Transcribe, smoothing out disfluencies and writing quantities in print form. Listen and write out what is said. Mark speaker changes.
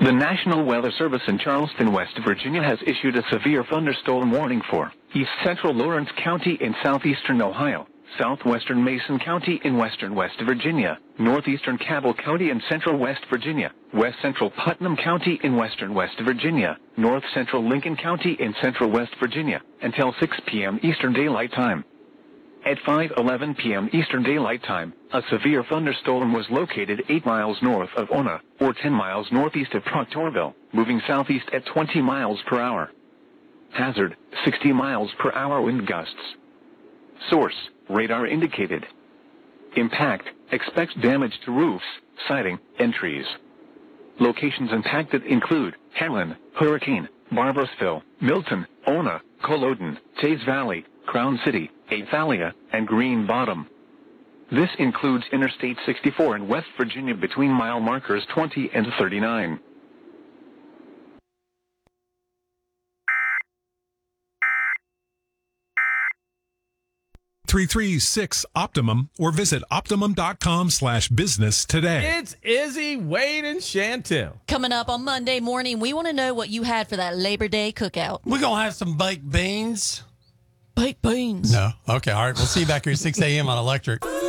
Speaker 1: The National Weather Service in Charleston, West Virginia has issued a severe thunderstorm warning for east central Lawrence County in southeastern Ohio, southwestern Mason County in western West Virginia, northeastern Cabell County in central West Virginia, west central Putnam County in western West Virginia, north central Lincoln County in central West Virginia, until 6 p.m. Eastern Daylight Time. At 5:11 p.m. Eastern Daylight Time, a severe thunderstorm was located 8 miles north of Ona, or 10 miles northeast of Proctorville, moving southeast at 20 miles per hour. Hazard, 60 miles per hour wind gusts. Source, radar indicated. Impact, expect damage to roofs, siding, and trees. Locations impacted include Hamlin, Hurricane, Barboursville, Milton, Ona, Culloden, Teays Valley, Crown City, Athalia, and Green Bottom. This includes Interstate 64 in West Virginia between mile markers 20 and 39.
Speaker 2: Optimum or visit optimum.com/business today.
Speaker 3: It's Izzy, Wade, and Chantel.
Speaker 4: Coming up on Monday morning, we want to know what you had for that Labor Day cookout.
Speaker 5: We're going to have some baked beans.
Speaker 4: Baked beans.
Speaker 5: No. Okay. All right. We'll see you back here at 6 a.m. on Electric.